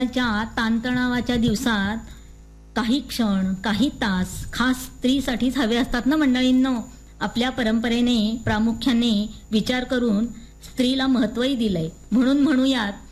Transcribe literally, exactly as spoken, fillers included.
च्या ताणतणावाच्या दिवसात काही क्षण काही तास खास स्त्रीसाठीच हवे असतात ना मंडळींनो. आपल्या परंपरेने प्रामुख्याने विचार करून स्त्रीला महत्त्वही दिलंय. म्हणून म्हणूयात